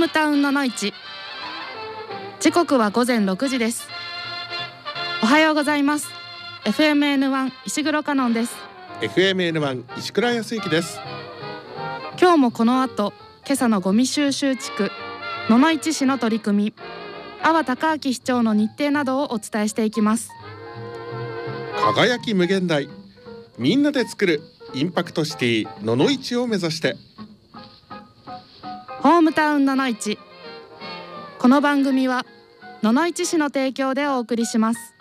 ムタウンのの市。時刻は午前6時です。おはようございます。 FMN1 石黒香音です。 FMN1 石倉康之です。 今日もこの後、今朝のゴミ収集地区野々市市の取り組み、阿波隆明市長の日程などをお伝えしていきます。 輝き無限大、みんなで作るインパクトシティ野々市を目指して。 ホームタウン野々市。この番組は野々市市の提供でお送りします。